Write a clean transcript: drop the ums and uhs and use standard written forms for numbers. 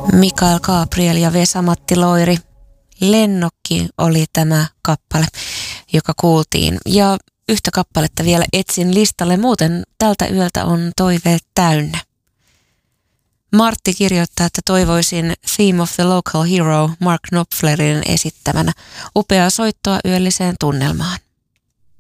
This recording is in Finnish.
Mikael Gabriel ja Vesa-Matti Loiri. Lennokki oli tämä kappale, joka kuultiin. Ja yhtä kappaletta vielä etsin listalle, muuten tältä yöltä on toiveet täynnä. Martti kirjoittaa, että toivoisin Theme of the Local Hero Mark Knopflerin esittämänä. Upeaa soittoa yölliseen tunnelmaan.